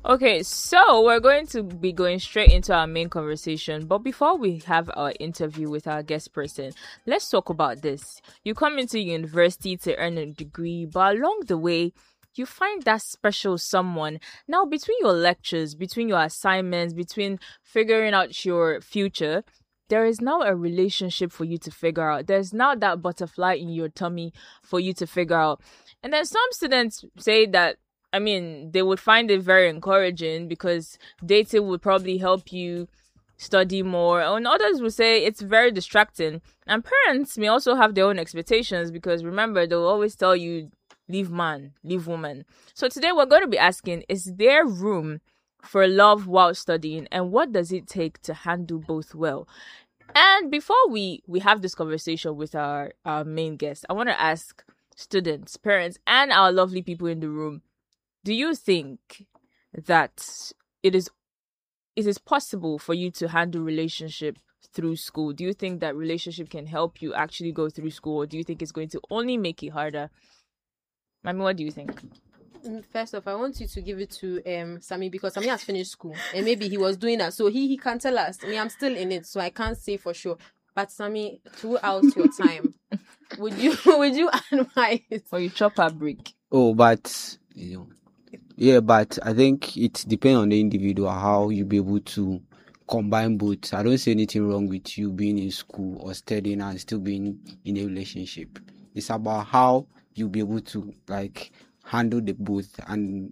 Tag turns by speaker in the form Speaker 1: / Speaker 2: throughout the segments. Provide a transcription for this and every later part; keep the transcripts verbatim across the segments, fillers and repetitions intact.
Speaker 1: Okay, so we're going to be going straight into our main conversation. But before we have our interview with our guest person, let's talk about this. You come into university to earn a degree, but along the way, you find that special someone. Now, between your lectures, between your assignments, between figuring out your future, there is now a relationship for you to figure out. There's now that butterfly in your tummy for you to figure out. And then some students say that, I mean, they would find it very encouraging because dating would probably help you study more. And others would say it's very distracting. And parents may also have their own expectations because remember, they'll always tell you, leave man, leave woman. So today we're going to be asking, is there room for love while studying? And what does it take to handle both well? And before we, we have this conversation with our, our main guest, I want to ask students, parents, and our lovely people in the room, do you think that it is it is possible for you to handle relationship through school? Do you think that relationship can help you actually go through school, or do you think it's going to only make it harder? Mami, what do you think?
Speaker 2: First off, I want you to give it to um Sammy because Sammy has finished school and maybe he was doing that, so he he can tell us. I mean, I'm still in it, so I can't say for sure. But Sammy, throughout your time, would you would you advise
Speaker 1: or you chop a brick?
Speaker 3: Oh, but you know. Yeah, but I think it depends on the individual how you be able to combine both. I don't see anything wrong with you being in school or studying and still being in a relationship. It's about how you be able to like handle the both and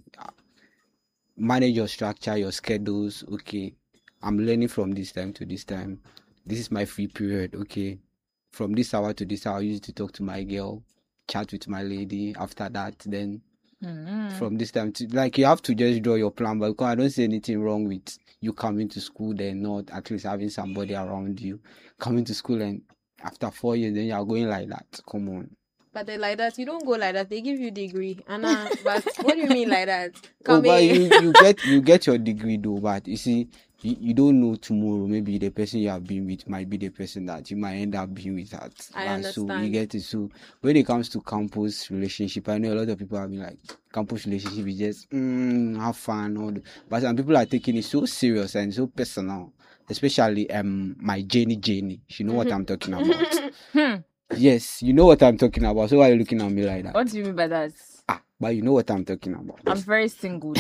Speaker 3: manage your structure, your schedules. Okay, I'm learning from this time to this time. This is my free period. Okay, from this hour to this hour, I used to talk to my girl, chat with my lady. After that, then. Mm-hmm. From this time to like you have to just draw your plan, but because I don't see anything wrong with you coming to school then not at least having somebody around you coming to school and after four years then you're going like that. Come on.
Speaker 2: But they like that, you don't go like that. They give you degree, Anna. But what do you mean like that?
Speaker 3: Oh, but you, you get you get your degree though. But you see, you, you don't know tomorrow. Maybe the person you have been with might be the person that you might end up being with. At
Speaker 2: I
Speaker 3: and
Speaker 2: understand.
Speaker 3: So you get it. So when it comes to campus relationship, I know a lot of people have been like, campus relationship is just mm, have fun. All the, but some people are taking it so serious and so personal. Especially um my Jenny Jenny. She know what I'm talking about. Yes, you know what I'm talking about. So why are you looking at me like that?
Speaker 1: What do you mean by that?
Speaker 3: Ah, but you know what I'm talking about.
Speaker 1: I'm very single.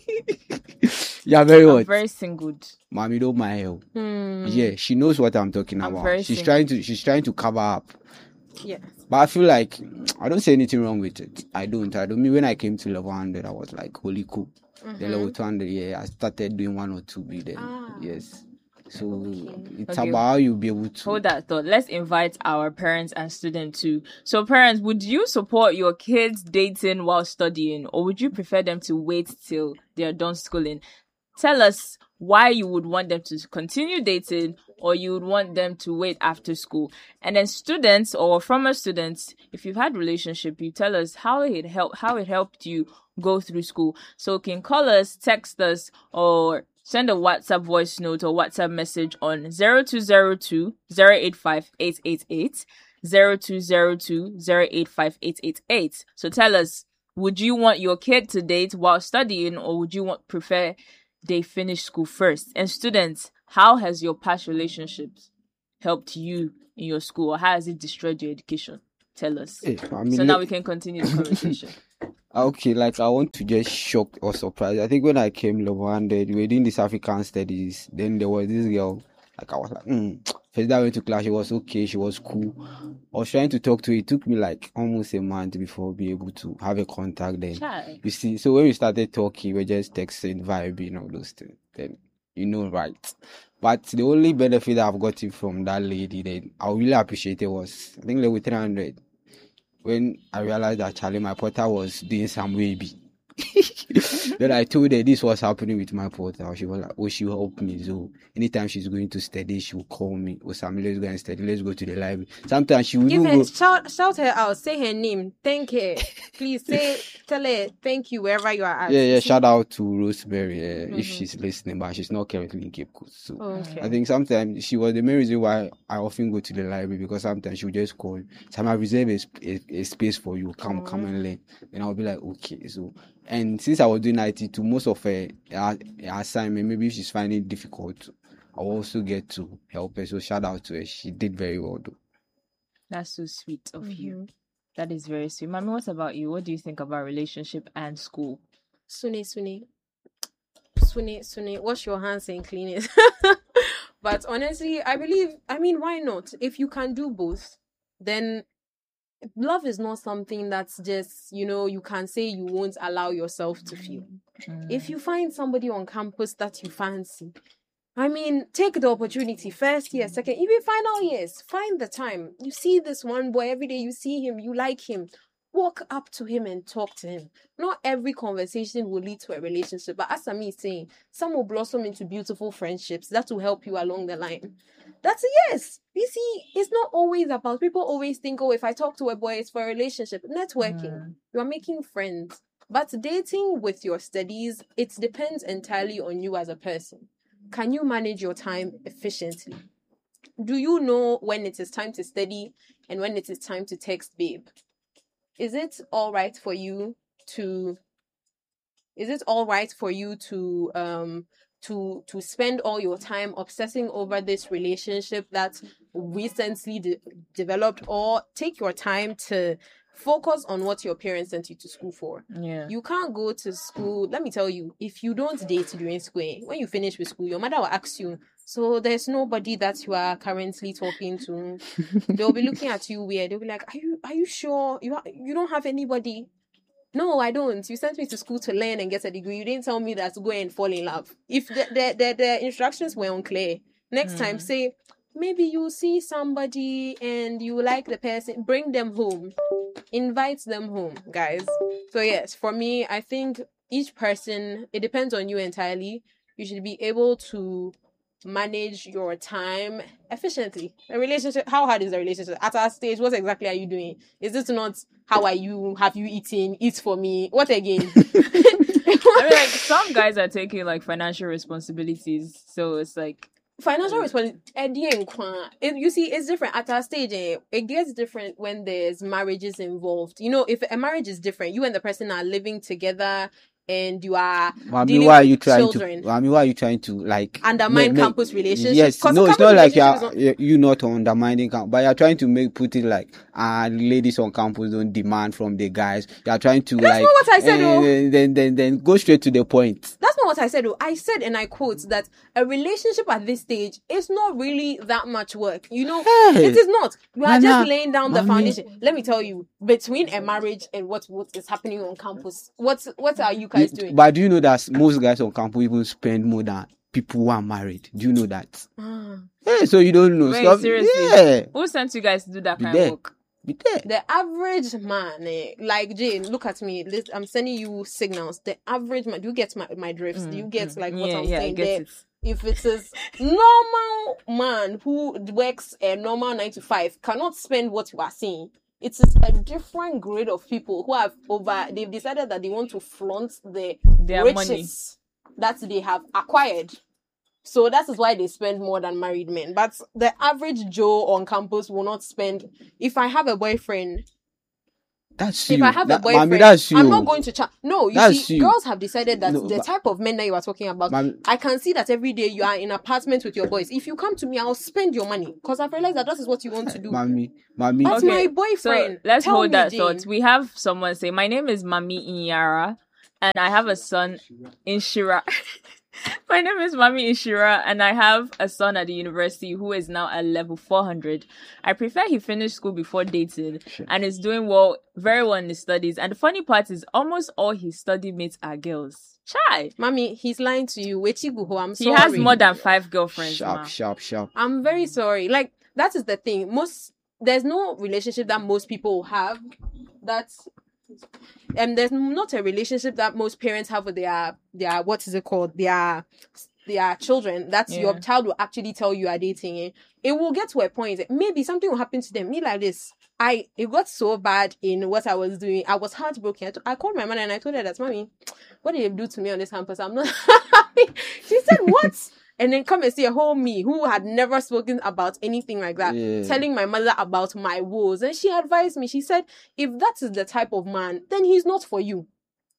Speaker 3: Yeah, very
Speaker 1: I'm
Speaker 3: what?
Speaker 1: very single.
Speaker 3: Mommy, don't mind her.
Speaker 1: Hmm.
Speaker 3: Yeah, she knows what I'm talking
Speaker 1: I'm
Speaker 3: about.
Speaker 1: very
Speaker 3: She's
Speaker 1: single.
Speaker 3: trying to she's trying to cover up.
Speaker 2: Yes.
Speaker 3: But I feel like I don't see anything wrong with it. I don't. I don't mean when I came to level one hundred, I was like, holy cool.
Speaker 2: Mm-hmm.
Speaker 3: Then level two hundred, yeah, I started doing one or two B then.
Speaker 2: Ah.
Speaker 3: Yes. So it's
Speaker 1: Okay.
Speaker 3: about how you be able to
Speaker 1: Hold that thought. Let's invite our parents and students too. So parents, would you support your kids dating while studying, or would you prefer them to wait till they're done schooling? Tell us why you would want them to continue dating or you would want them to wait after school. And then students or former students, if you've had relationship, you tell us how it helped how it helped you go through school. So you can call us, text us, or send a WhatsApp voice note or WhatsApp message on zero two zero two, zero eight five, eight eight eight, zero two zero two, zero eight five, eight eight eight. So tell us, would you want your kid to date while studying, or would you want prefer they finish school first? And students, how has your past relationships helped you in your school, or how has it destroyed your education? Tell us.
Speaker 3: Hey, I mean,
Speaker 1: So now
Speaker 3: let-
Speaker 1: we can continue the conversation.
Speaker 3: Okay, like I want to just shock or surprise. I think when I came level one hundred, we were doing this African studies. Then there was this girl. Like I was like, mm. First day I went to class, she was okay, she was cool. I was trying to talk to her. It took me like almost a month before be able to have a contact. Then
Speaker 1: Child.
Speaker 3: you see, so when we started talking, we were just texting, vibing, all those things. Then you know, right? But the only benefit that I've gotten from that lady, then I really appreciate it was I think level three hundred. When I realized that Charlie, my portal was doing some wavy. Then I told her this was happening with my portal. She was like, oh, she'll help me. So anytime she's going to study, she'll call me. Oh, Sammy, let's go and study. Let's go to the library. Sometimes she will
Speaker 2: Give
Speaker 3: even
Speaker 2: her,
Speaker 3: go.
Speaker 2: shout, shout her out. Say her name. Thank her. Please say, tell her thank you wherever you are at.
Speaker 3: Yeah, yeah.
Speaker 2: See?
Speaker 3: Shout out to Rosemary uh,
Speaker 2: Mm-hmm.
Speaker 3: if she's listening, but she's not currently in Cape Coast. So
Speaker 2: Okay.
Speaker 3: I think sometimes she was the main reason why I often go to the library, because sometimes she would just call. Sam, I reserve a, sp- a, a space for you. Come, come and learn. And I'll be like, okay. So, and And since I was doing I T too, most of her, her, her assignment, maybe if she's finding it difficult, I will also get to help her. So shout out to her. She did very well though.
Speaker 1: That's so sweet of
Speaker 2: Mm-hmm.
Speaker 1: you. That is very sweet. Mommy, what about you? What do you think about relationship and school?
Speaker 2: Suni, Suni. Suni, Suni. Wash your hands and clean it. But honestly, I believe, I mean, why not? If you can do both, then love is not something that's just, you know, you can say you won't allow yourself to feel.
Speaker 1: Mm.
Speaker 2: If you find somebody on campus that you fancy, I mean, take the opportunity. First year, second, even final years. Find the time. You see this one boy every day. You see him. You like him. Walk up to him and talk to him. Not every conversation will lead to a relationship. But as Ami is saying, some will blossom into beautiful friendships. That will help you along the line. That's a yes. You see, it's not always about, people always think, oh, if I talk to a boy, it's for a relationship. Networking.
Speaker 1: Mm.
Speaker 2: You are making friends. But dating with your studies, it depends entirely on you as a person. Can you manage your time efficiently? Do you know when it is time to study and when it is time to text babe? Is it all right for you to is it all right for you to um to to spend all your time obsessing over this relationship that recently de- developed, or take your time to focus on what your parents sent you to school for?
Speaker 1: Yeah.
Speaker 2: You can't go to school. Let me tell you, if you don't date during school, when you finish with school, your mother will ask you, so there's nobody that you are currently talking to. They'll be looking at you weird. They'll be like, are you are you sure you ha- you don't have anybody? No, I don't. You sent me to school to learn and get a degree. You didn't tell me that to go and fall in love. If the the, the, the instructions were unclear, next
Speaker 1: Mm.
Speaker 2: time say, maybe you see somebody and you like the person, bring them home. Invite them home, guys. So yes, for me, I think each person, it depends on you entirely. You should be able to manage your time efficiently. A relationship, how hard is a relationship? At our stage, what exactly are you doing? Is this not, how are you? Have you eaten? Eat for me. What again?
Speaker 1: I mean, like, some guys are taking like financial responsibilities, so it's like,
Speaker 2: Financial responsibility. You see, it's different at our stage. Eh, it gets different when there's marriages involved. You know, if a marriage is different, you and the person are living together and you are
Speaker 3: I mean,
Speaker 2: dealing
Speaker 3: why are
Speaker 2: with
Speaker 3: you trying
Speaker 2: children.
Speaker 3: to? I mean, why are you trying to like
Speaker 2: Undermine
Speaker 3: make- make-
Speaker 2: campus relationships?
Speaker 3: Yes,
Speaker 2: 'Cause
Speaker 3: no, it's
Speaker 2: campus
Speaker 3: not like you
Speaker 2: relationship
Speaker 3: are
Speaker 2: is
Speaker 3: you not undermining campus, but you're trying to make put it like ah, ladies on campus don't demand from the guys. You're trying to
Speaker 2: That's
Speaker 3: like
Speaker 2: not what I said,
Speaker 3: eh,
Speaker 2: though.
Speaker 3: then, then then then go straight to the point.
Speaker 2: That's not what I said, though. I said, and I quote, that a relationship at this stage is not really that much work. You know,
Speaker 3: Hey,
Speaker 2: it is not. You are
Speaker 3: Nana,
Speaker 2: just laying down the
Speaker 3: mommy.
Speaker 2: foundation. Let me tell you, between a marriage and what, what is happening on campus, what what are you guys doing?
Speaker 3: But do you know that most guys on campus even spend more than people who are married? Do you know that?
Speaker 2: Ah.
Speaker 3: Hey, so you don't know?
Speaker 1: wait,
Speaker 3: Stop-
Speaker 1: seriously,
Speaker 3: Yeah,
Speaker 1: who sent you guys to do that
Speaker 3: Be
Speaker 1: kind
Speaker 3: there.
Speaker 1: of work?
Speaker 3: be there.
Speaker 2: The average man, eh, like Jane, look at me. Lis- I'm sending you signals. The average man, do you get my, my drifts? do you get like what
Speaker 1: yeah,
Speaker 2: I'm
Speaker 1: yeah, I
Speaker 2: saying
Speaker 1: get
Speaker 2: there?
Speaker 1: it.
Speaker 2: If it is normal man who works a normal nine to five cannot spend what you are saying. It is a different grade of people who have over, they've decided that they want to flaunt the
Speaker 1: Their
Speaker 2: riches that they have acquired. So that is why they spend more than married men. But the average Joe on campus will not spend. If I have a boyfriend,
Speaker 3: That's
Speaker 2: if
Speaker 3: you.
Speaker 2: I have
Speaker 3: That-
Speaker 2: a boyfriend,
Speaker 3: mommy, that's you.
Speaker 2: I'm not going to chat. No, you
Speaker 3: That's
Speaker 2: see,
Speaker 3: you.
Speaker 2: girls have decided that
Speaker 3: No,
Speaker 2: the
Speaker 3: but-
Speaker 2: type of men that you are talking about,
Speaker 3: Mommy-
Speaker 2: I can see that every day you are in apartment with your boys. If you come to me, I'll spend your money because I've realized that that is what you want to do.
Speaker 3: Mommy, mommy.
Speaker 2: That's
Speaker 1: Okay,
Speaker 2: my boyfriend.
Speaker 1: So let's
Speaker 2: Tell
Speaker 1: hold
Speaker 2: me,
Speaker 1: that
Speaker 2: Jane.
Speaker 1: thought. We have someone say, "My name is Mami Inyara, and I have a son, Inshira." My name is Mami Ishira, and I have a son at the university who is now at level four hundred. I prefer he finished school before dating and is doing well, very well in his studies. And the funny part is, almost all his study mates are girls. Chai!
Speaker 2: Mommy, he's lying to you. Wechiguho, I'm
Speaker 1: He
Speaker 2: sorry.
Speaker 1: has more than five girlfriends.
Speaker 3: Sharp,
Speaker 1: ma.
Speaker 3: sharp, sharp.
Speaker 2: I'm very sorry. Like, that is the thing. Most, there's no relationship that most people have that's, and there's not a relationship that most parents have with their, their, what is it called? Their, their children. That's
Speaker 1: Yeah.
Speaker 2: your child will actually tell you are dating. Eh? It will get to a point. Maybe something will happen to them. Me like this. I, it got so bad in what I was doing. I was heartbroken. I, t- I called my mother and I told her that, Mommy, what did you do to me on this campus? I'm not happy. She said, what? And then come and see a whole me who had never spoken about anything like that,
Speaker 3: Yeah.
Speaker 2: telling my mother about my woes. And she advised me. She said, if that is the type of man, then he's not for you.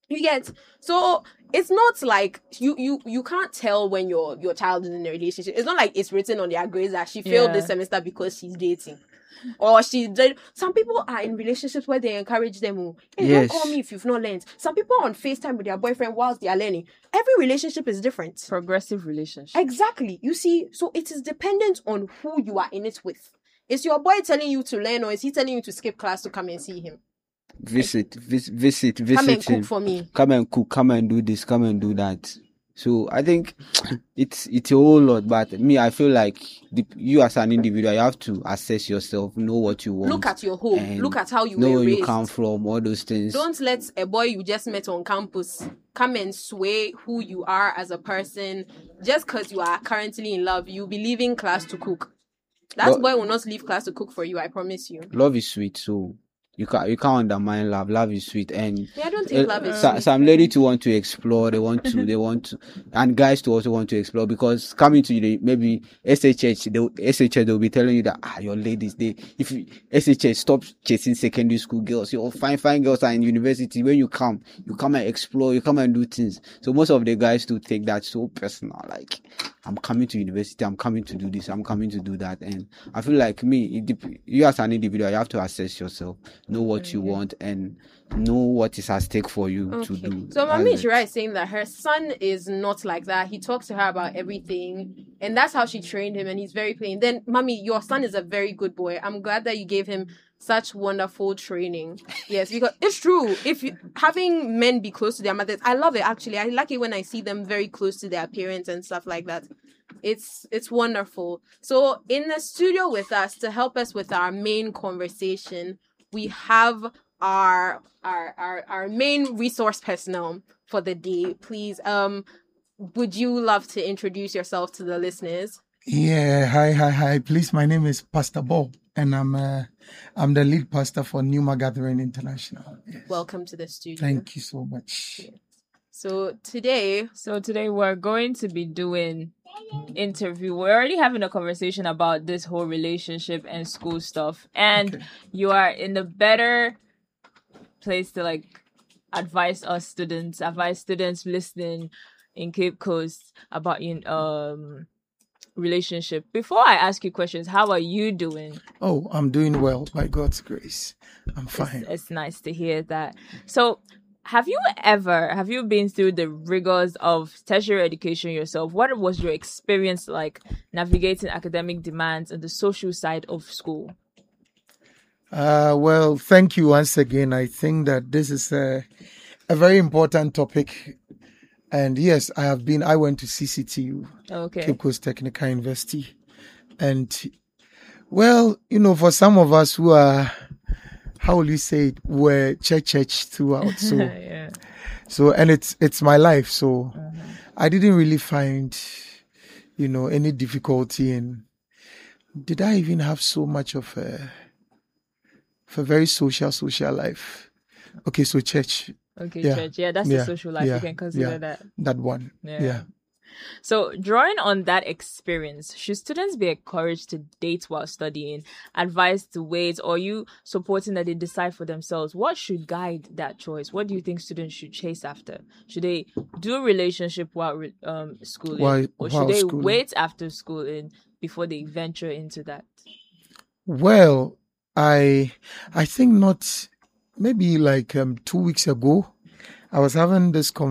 Speaker 2: You get, so it's not like you you you can't tell when your your child is in a relationship. It's not like it's written on their grades that she failed
Speaker 1: Yeah.
Speaker 2: this semester because she's dating. Or she did. Some people are in relationships where they encourage them. Oh, hey,
Speaker 3: Yes.
Speaker 2: don't call me if you've not learned. Some people are on FaceTime with their boyfriend whilst they are learning. Every relationship is different.
Speaker 1: Progressive relationship.
Speaker 2: Exactly. You see, so it is dependent on who you are in it with. Is your boy telling you to learn, or is he telling you to skip class to come and see him?
Speaker 3: Visit, vis- visit, visit
Speaker 2: Come and
Speaker 3: him.
Speaker 2: cook for me.
Speaker 3: Come and cook, come and do this, come and do that. So I think it's it's a whole lot, but me, I feel like the, you as an individual, you have to assess yourself, know what you want.
Speaker 2: Look at your home.
Speaker 3: and
Speaker 2: Look at how you
Speaker 3: know
Speaker 2: were
Speaker 3: where
Speaker 2: raised.
Speaker 3: you come from, all those things.
Speaker 2: Don't let a boy you just met on campus come and sway who you are as a person just because you are currently in love. You'll be leaving class to cook. That
Speaker 3: But-
Speaker 2: boy will not leave class to cook for you, I promise you.
Speaker 3: Love is sweet, so you can't you can't undermine love. Love is sweet, and
Speaker 2: Yeah, I don't think love is
Speaker 3: so,
Speaker 2: sweet.
Speaker 3: some lady to want to explore. They want to, they want to, and guys to also want to explore, because coming to the maybe S H H, they S H H they'll be telling you that ah your ladies they if you, S H H stop chasing secondary school girls. Your fine fine girls are in university. When you come, you come and explore. You come and do things. So most of the guys to take that so personal. Like I'm coming to university. I'm coming to do this. I'm coming to do that. And I feel like me, it dep- you as an individual, you have to assess yourself, know what you want, and know what is at stake for you to
Speaker 2: Okay.
Speaker 3: do.
Speaker 2: So Mami
Speaker 3: That's it.
Speaker 2: Shira is saying that her son is not like that. He talks to her about everything, and that's how she trained him, and he's very plain. Then, Mami, your son is a very good boy. I'm glad that you gave him such wonderful training. Yes, because it's true. If you, having men be close to their mothers, I love it actually. I like it when I see them very close to their parents and stuff like that. It's it's wonderful. So in the studio with us to help us with our main conversation, we have our our our, our main resource personnel for the day. Please, um, would you love to introduce yourself to the listeners?
Speaker 4: Yeah, hi, hi, hi. Please, my name is Pastor Bob, and I'm uh, I'm the lead pastor for Numa Gathering International. Yes.
Speaker 2: Welcome to the studio.
Speaker 4: Thank you so much.
Speaker 2: So today,
Speaker 1: So today we're going to be doing interview. We're already having a conversation about this whole relationship and school stuff, and
Speaker 4: Okay.
Speaker 1: you are in a better place to like advise us students, advise students listening in Cape Coast about in um relationship. Before I ask you questions, how are you doing?
Speaker 4: Oh, I'm doing well by God's grace. I'm fine.
Speaker 1: It's, it's nice to hear that. So, have you ever have you been through the rigors of tertiary education yourself? What was your experience like navigating academic demands and the social side of school?
Speaker 4: Uh, well, thank you once again. I think that this is a, a very important topic. And yes, I have been, I went to C C T U,
Speaker 1: Okay.
Speaker 4: Cape Coast Technical University. And well, you know, for some of us who are, how will you say it, were church church throughout. So,
Speaker 1: yeah.
Speaker 4: so, and it's, it's my life. So I didn't really find, you know, any difficulty in, did I even have so much of a, of a very social, social life? Okay. So church,
Speaker 1: Okay,
Speaker 4: Yeah.
Speaker 1: church. Yeah, that's the
Speaker 4: Yeah.
Speaker 1: social life.
Speaker 4: Yeah.
Speaker 1: You can consider
Speaker 4: Yeah.
Speaker 1: that.
Speaker 4: that one.
Speaker 1: Yeah.
Speaker 4: Yeah.
Speaker 1: So, drawing on that experience, should students be encouraged to date while studying, advised to wait, or you supporting that they decide for themselves? What should guide that choice? What do you think students should chase after? Should they do a relationship while re- um, schooling,
Speaker 4: While-
Speaker 1: or should
Speaker 4: while
Speaker 1: they
Speaker 4: schooling.
Speaker 1: wait after schooling before they venture into that?
Speaker 4: Well, I I think not. Maybe like um, two weeks ago, I was having this conversation